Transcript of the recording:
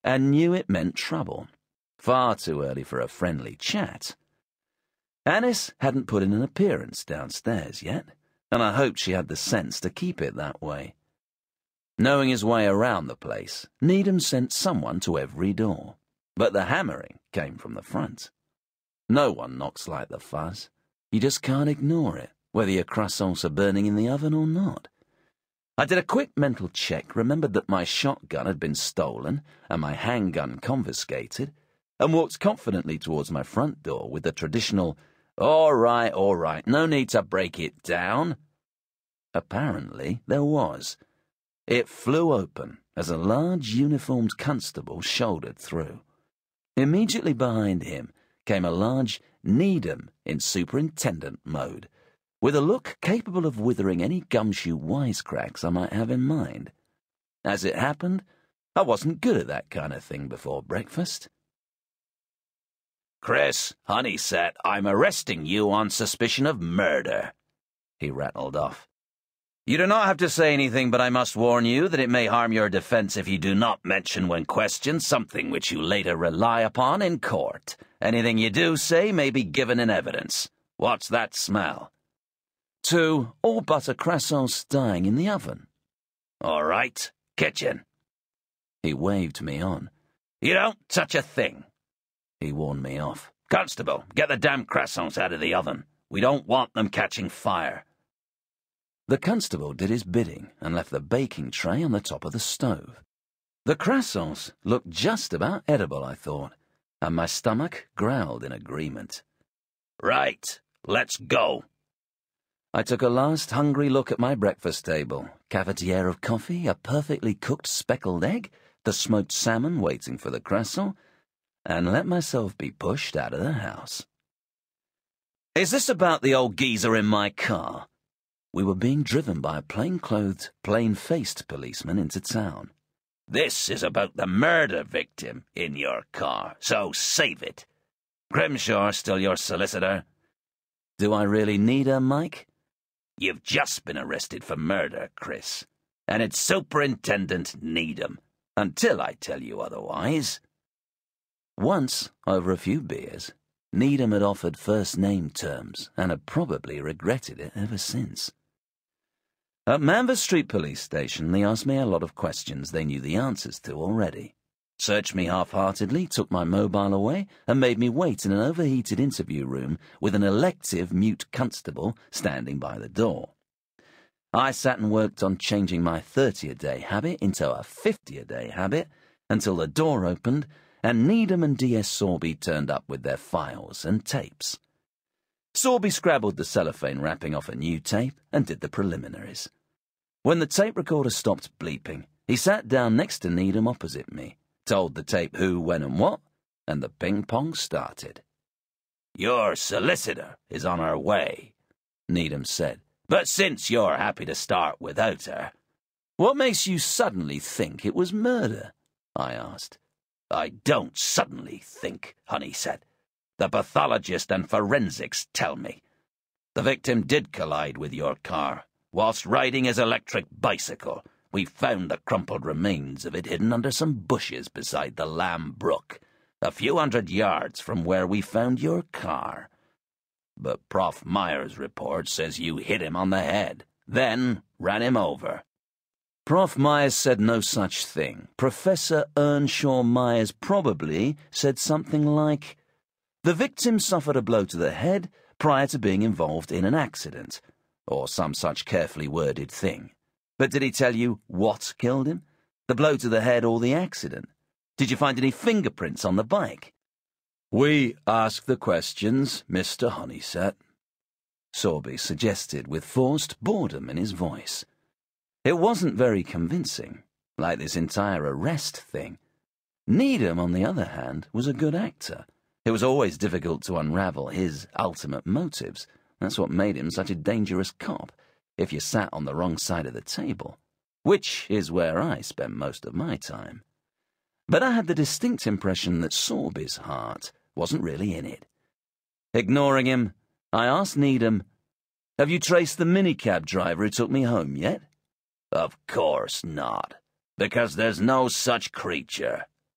and knew it meant trouble. Far too early for a friendly chat. Annis hadn't put in an appearance downstairs yet, and I hoped she had the sense to keep it that way. Knowing his way around the place, Needham sent someone to every door, but the hammering came from the front. No one knocks like the fuzz. You just can't ignore it, whether your croissants are burning in the oven or not. I did a quick mental check, remembered that my shotgun had been stolen and my handgun confiscated, and walked confidently towards my front door with the traditional, all right, no need to break it down." Apparently there was. It flew open as a large uniformed constable shouldered through. Immediately behind him came a large Needham in superintendent mode, with a look capable of withering any gumshoe wisecracks I might have in mind. As it happened, I wasn't good at that kind of thing before breakfast. "Chris Honeysett, I'm arresting you on suspicion of murder," he rattled off. "You do not have to say anything, but I must warn you that it may harm your defense if you do not mention when questioned something which you later rely upon in court. Anything you do say may be given in evidence. What's that smell?" "2 all-butter croissants dying in the oven." "All right, kitchen." He waved me on. "You don't touch a thing." He warned me off. "Constable, get the damn croissants out of the oven. We don't want them catching fire." The constable did his bidding and left the baking tray on the top of the stove. The croissants looked just about edible, I thought, and my stomach growled in agreement. "Right, let's go." I took a last hungry look at my breakfast table, cafetiere of coffee, a perfectly cooked speckled egg, the smoked salmon waiting for the croissant, and let myself be pushed out of the house. "Is this about the old geezer in my car?" We were being driven by a plain-clothed, plain-faced policeman into town. "This is about the murder victim in your car, so save it. Grimshaw still your solicitor?" "Do I really need her, Mike?" "You've just been arrested for murder, Chris, and it's Superintendent Needham, until I tell you otherwise." Once, over a few beers, Needham had offered first-name terms and had probably regretted it ever since. At Manvers Street Police Station, they asked me a lot of questions they knew the answers to already. Searched me half-heartedly, took my mobile away, and made me wait in an overheated interview room with an elective mute constable standing by the door. I sat and worked on changing my 30-a-day habit into a 50-a-day habit until the door opened and Needham and D.S. Sorby turned up with their files and tapes. Sorby scrabbled the cellophane wrapping off a new tape and did the preliminaries. When the tape recorder stopped bleeping, he sat down next to Needham opposite me, told the tape who, when and what, and the ping-pong started. "Your solicitor is on her way," Needham said, "but since you're happy to start without her—" "What makes you suddenly think it was murder?" I asked. "I don't suddenly think," Honeysett. "The pathologist and forensics tell me. The victim did collide with your car. Whilst riding his electric bicycle, we found the crumpled remains of it hidden under some bushes beside the Lamb Brook, a few hundred yards from where we found your car. But Prof. Myers' report says you hit him on the head, then ran him over." "Prof. Myers said no such thing. Professor Earnshaw Myers probably said something like, 'The victim suffered a blow to the head prior to being involved in an accident,' or some such carefully worded thing. But did he tell you what killed him? The blow to the head or the accident? Did you find any fingerprints on the bike?" "We ask the questions, Mr. Honeysett," Sorby suggested with forced boredom in his voice. It wasn't very convincing, like this entire arrest thing. Needham, on the other hand, was a good actor. It was always difficult to unravel his ultimate motives. That's what made him such a dangerous cop, if you sat on the wrong side of the table, which is where I spent most of my time. But I had the distinct impression that Sorby's heart wasn't really in it. Ignoring him, I asked Needham, "Have you traced the minicab driver who took me home yet?" "Of course not, because there's no such creature,"